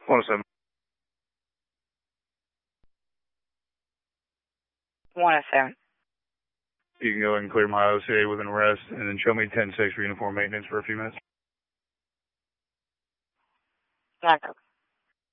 107. 107. You can go ahead and clear my OCA with an arrest, and then show me 10-6 for uniform maintenance for a few minutes. Blanco.